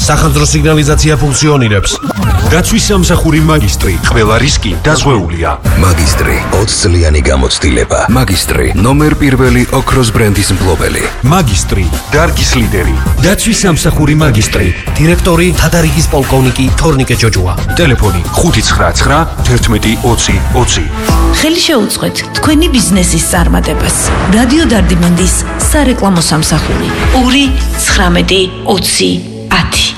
სახანძრო სიგნალიზაცია ფუნქციონირებს. დაცვის სამსახური მაგისტრი, ყველა რისკი დაზღვეულია. მაგისტრი 20 წლიანი გამოცდილება. მაგისტრი ნომერ პირველი ოქროს ბრენდის მფლობელი. მაგისტრი, დარგის ლიდერი. დაცვის სამსახური მაგისტრი, დირექტორი თადარიგის პოლკოვნიკი თორნიკე ჯოჯუა. ტელეფონი 599 11 20 20. ხელი შეუწყეთ თქვენი ბიზნესის წარმატებას. რადიო დარდიმანდის სარეკლამო სამსახური 2 19 20 10.